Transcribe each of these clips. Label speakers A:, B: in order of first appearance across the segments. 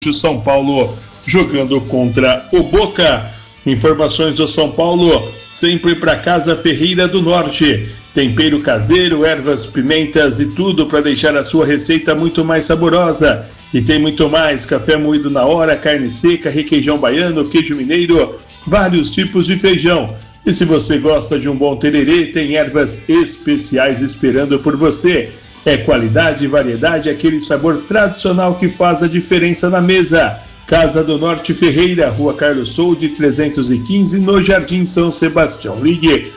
A: o São Paulo jogando contra o Boca. Informações do São Paulo, sempre para Casa Ferreira do Norte. Tempero caseiro, ervas, pimentas e tudo para deixar a sua receita muito mais saborosa. E tem muito mais: café moído na hora, carne seca, requeijão baiano, queijo mineiro, vários tipos de feijão. E se você gosta de um bom tererê, tem ervas especiais esperando por você. É qualidade e variedade, aquele sabor tradicional que faz a diferença na mesa. Casa do Norte Ferreira, Rua Carlos Soldi, 315, no Jardim São Sebastião. Ligue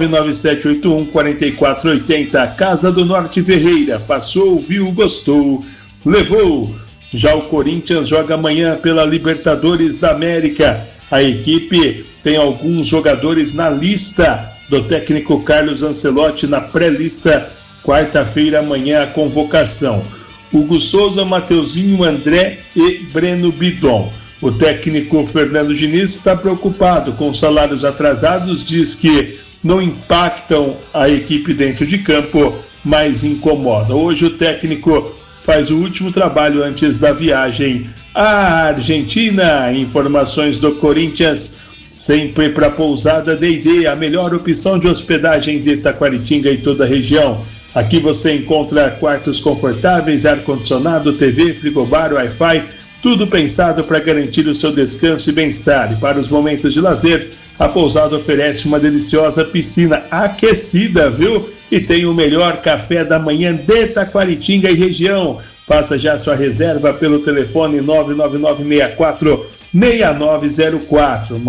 A: 99781-4480. Casa do Norte Ferreira. Passou, viu, gostou, levou. Já o Corinthians joga amanhã pela Libertadores da América. A equipe tem alguns jogadores na lista do técnico Carlos Ancelotti, na pré-lista. Quarta-feira, amanhã, a convocação: Hugo Souza, Mateuzinho, André e Breno Bidon. O técnico Fernando Diniz está preocupado com salários atrasados, diz que não impactam a equipe dentro de campo, mas incomoda. Hoje o técnico faz o último trabalho antes da viagem à Argentina. Informações do Corinthians, sempre para Pousada D&D, a melhor opção de hospedagem de Taquaritinga e toda a região. Aqui você encontra quartos confortáveis, ar-condicionado, TV, frigobar, Wi-Fi, tudo pensado para garantir o seu descanso e bem-estar. E para os momentos de lazer, a pousada oferece uma deliciosa piscina aquecida, viu? E tem o melhor café da manhã de Taquaritinga e região. Faça já sua reserva pelo telefone 99964-6904,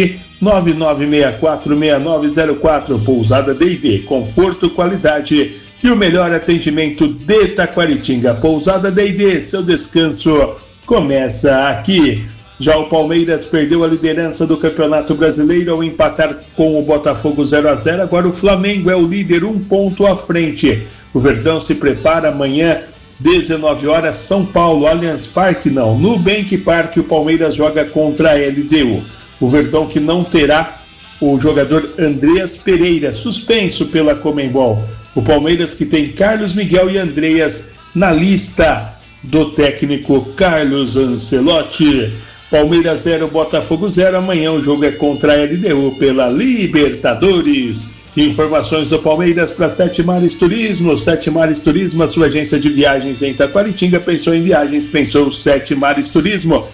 A: 99964-6904. Pousada D&D, conforto, qualidade e o melhor atendimento de Taquaritinga. Pousada D&D, seu descanso começa aqui. Já o Palmeiras perdeu a liderança do Campeonato Brasileiro ao empatar com o Botafogo 0-0. Agora o Flamengo é o líder, 1 ponto à frente. O Verdão se prepara amanhã, 19 horas, São Paulo, Allianz Parque não, Nubank Parque, o Palmeiras joga contra a LDU. O Verdão que não terá o jogador Andreas Pereira, suspenso pela Conmebol. O Palmeiras que tem Carlos Miguel e Andreas na lista do técnico Carlos Ancelotti. Palmeiras 0, Botafogo 0. Amanhã o jogo é contra a LDU pela Libertadores. Informações do Palmeiras para Sete Mares Turismo. Sete Mares Turismo, a sua agência de viagens em Taquaritinga. Pensou em viagens, pensou Sete Mares Turismo.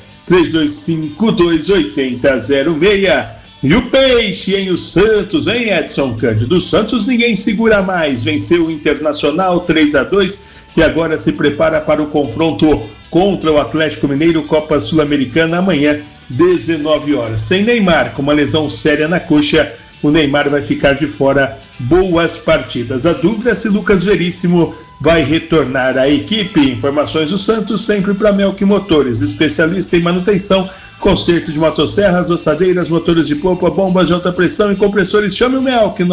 A: 3252-8006. E o Peixe, hein? O Santos, hein, Edson Cândido? O Santos ninguém segura mais. Venceu o Internacional 3-2 e agora se prepara para o confronto contra o Atlético Mineiro, Copa Sul-Americana, amanhã, 19 horas. Sem Neymar, com uma lesão séria na coxa, o Neymar vai ficar de fora boas partidas. A dúvida é se Lucas Veríssimo vai retornar à equipe. Informações do Santos, sempre para Melk Motores, especialista em manutenção, conserto de motosserras, ossadeiras, motores de polpa, bombas de alta pressão e compressores. Chame o Melk,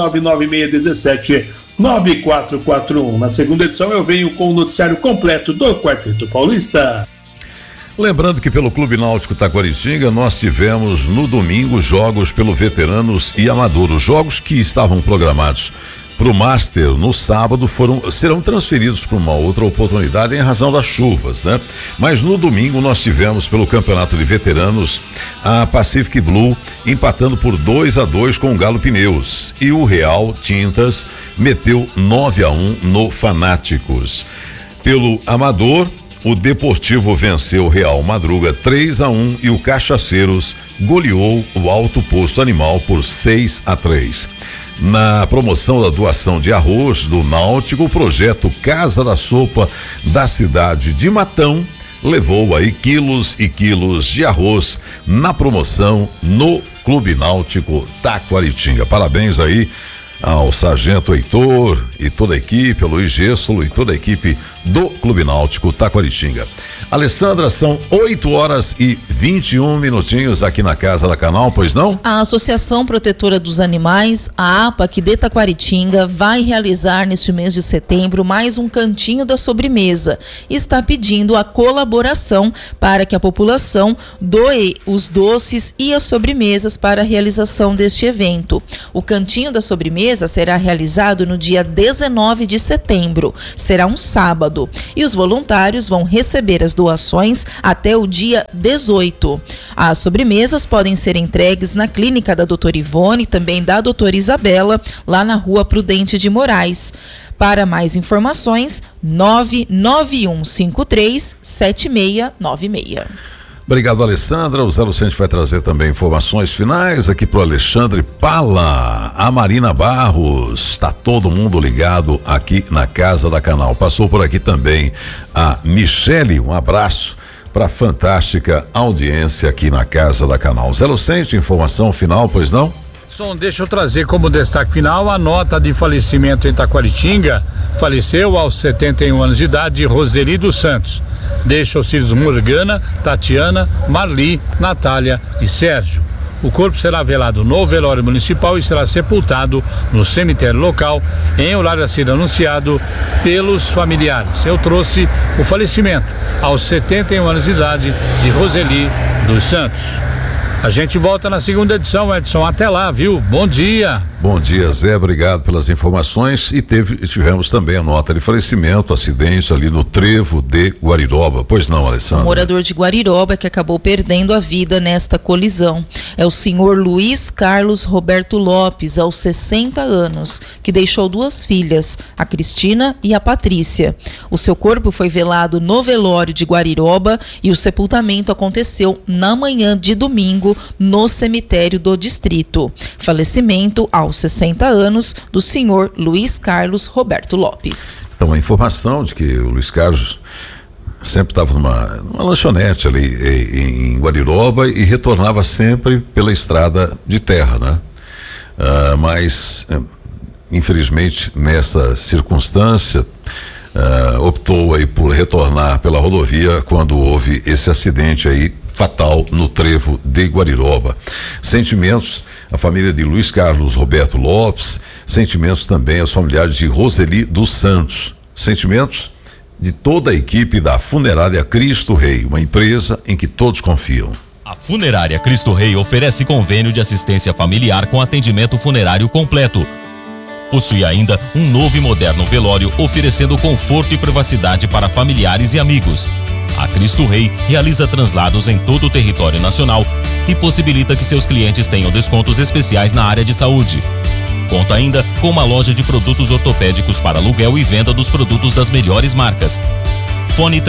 A: 99617-9441. Na segunda edição eu venho com o noticiário completo do Quarteto Paulista.
B: Lembrando que pelo Clube Náutico Taquaritinga nós tivemos no domingo jogos pelo Veteranos e Amadouros, jogos que estavam programados para o Master no sábado serão transferidos para uma outra oportunidade em razão das chuvas, né? Mas no domingo nós tivemos pelo Campeonato de Veteranos a Pacific Blue empatando por 2-2 com o Galo Pneus e o Real Tintas meteu 9-1 no Fanáticos. Pelo Amador, o Deportivo venceu o Real Madruga 3-1 e o Cachaceiros goleou o Alto Posto Animal por 6-3. Na promoção da doação de arroz do Náutico, o projeto Casa da Sopa da cidade de Matão levou aí quilos e quilos de arroz na promoção no Clube Náutico Taquaritinga. Parabéns aí ao Sargento Heitor e toda a equipe, ao Luiz Gessolo e toda a equipe do Clube Náutico Taquaritinga. Alessandra, são 8h21 aqui na Casa da Canal, pois não?
C: A Associação Protetora dos Animais, a APAC de Taquaritinga, vai realizar neste mês de setembro mais um cantinho da sobremesa. Está pedindo a colaboração para que a população doe os doces e as sobremesas para a realização deste evento. O cantinho da sobremesa será realizado no dia 19 de setembro. Será um sábado. E os voluntários vão receber as doações até o dia 18. As sobremesas podem ser entregues na clínica da doutora Ivone, também da doutora Isabela, lá na Rua Prudente de Moraes. Para mais informações, 991537696.
B: Obrigado, Alessandra. O Zé Lucente vai trazer também informações finais aqui pro Alexandre Pala. A Marina Barros, está todo mundo ligado aqui na Casa da Canal. Passou por aqui também a Michele, um abraço para a fantástica audiência aqui na Casa da Canal. Zé Lucente, informação final, pois não?
D: Deixa eu trazer como destaque final a nota de falecimento em Taquaritinga. Faleceu aos 71 anos de idade Roseli dos Santos. Deixa os filhos Morgana, Tatiana, Marli, Natália e Sérgio. O corpo será velado no velório municipal e será sepultado no cemitério local em horário a ser anunciado pelos familiares. Eu trouxe o falecimento aos 71 anos de idade de Roseli dos Santos. A gente volta na segunda edição, Edson. Até lá, viu? Bom dia.
B: Bom dia, Zé. Obrigado pelas informações. E tivemos também a nota de falecimento, acidente ali no Trevo de Guariroba. Pois não, Alessandra?
C: Um morador de Guariroba que acabou perdendo a vida nesta colisão. É o senhor Luiz Carlos Roberto Lopes, aos 60 anos, que deixou 2 filhas, a Cristina e a Patrícia. O seu corpo foi velado no velório de Guariroba e o sepultamento aconteceu na manhã de domingo no cemitério do distrito. Falecimento aos 60 anos do senhor Luiz Carlos Roberto Lopes.
B: Então, a informação de que o Luiz Carlos sempre estava numa lanchonete ali em Guariroba e retornava sempre pela estrada de terra, né? Mas, infelizmente, nessa circunstância, optou aí por retornar pela rodovia quando houve esse acidente aí fatal no Trevo de Guariroba. Sentimentos à família de Luiz Carlos Roberto Lopes, sentimentos também aos familiares de Roseli dos Santos, sentimentos de toda a equipe da Funerária Cristo Rei, uma empresa em que todos confiam.
E: A Funerária Cristo Rei oferece convênio de assistência familiar com atendimento funerário completo. Possui ainda um novo e moderno velório, oferecendo conforto e privacidade para familiares e amigos. A Cristo Rei realiza translados em todo o território nacional e possibilita que seus clientes tenham descontos especiais na área de saúde. Conta ainda com uma loja de produtos ortopédicos para aluguel e venda dos produtos das melhores marcas. Fone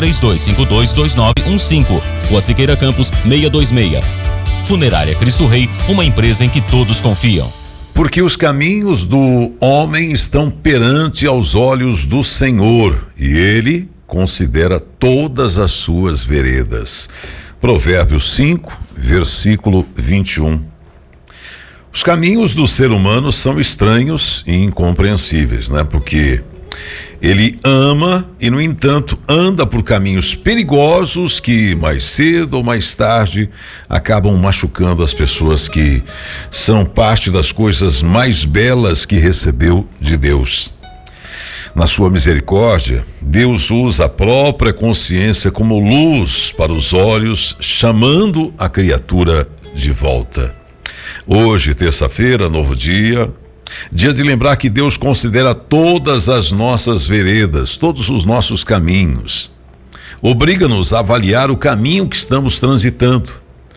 E: 32522915, Rua Siqueira Campos 626. Funerária Cristo Rei, uma empresa em que todos confiam.
B: Porque os caminhos do homem estão perante aos olhos do Senhor, e ele considera todas as suas veredas. Provérbios 5, versículo 21. Os caminhos do ser humano são estranhos e incompreensíveis, né? Porque ele ama e, no entanto, anda por caminhos perigosos que mais cedo ou mais tarde acabam machucando as pessoas que são parte das coisas mais belas que recebeu de Deus. Na sua misericórdia, Deus usa a própria consciência como luz para os olhos, chamando a criatura de volta. Hoje, terça-feira, novo dia de lembrar que Deus considera todas as nossas veredas, todos os nossos caminhos. Obriga-nos a avaliar o caminho que estamos transitando.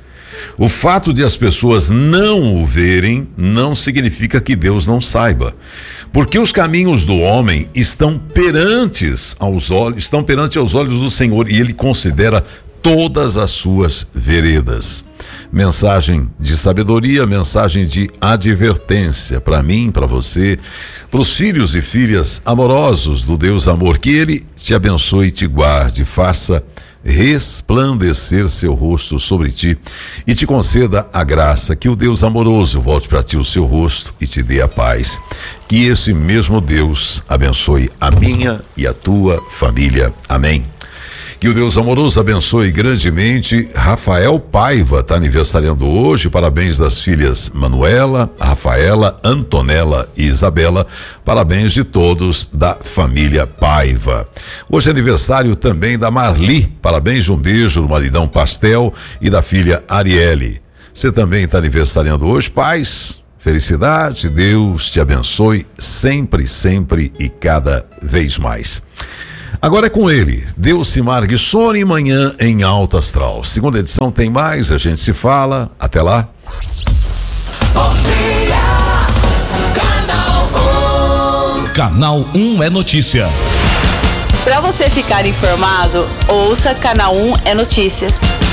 B: O fato de as pessoas não o verem não significa que Deus não saiba, porque os caminhos do homem estão perante aos olhos do Senhor, e ele considera todas as suas veredas. Mensagem de sabedoria, mensagem de advertência para mim, para você, para os filhos e filhas amorosos do Deus amor. Que ele te abençoe e te guarde, faça resplandecer seu rosto sobre ti e te conceda a graça. Que o Deus amoroso volte para ti o seu rosto e te dê a paz. Que esse mesmo Deus abençoe a minha e a tua família. Amém. Que o Deus amoroso abençoe grandemente. Rafael Paiva está aniversariando hoje. Parabéns das filhas Manuela, Rafaela, Antonella e Isabela. Parabéns de todos da família Paiva. Hoje é aniversário também da Marli. Parabéns, um beijo do maridão Pastel e da filha Arielle. Você também está aniversariando hoje. Paz, felicidade, Deus te abençoe sempre, sempre e cada vez mais. Agora é com ele, Delcimar Guissoni, manhã em Alto Astral. Segunda edição tem mais, a gente se fala. Até lá.
F: Canal 1 é notícia.
G: Para você ficar informado, ouça Canal 1 é Notícias.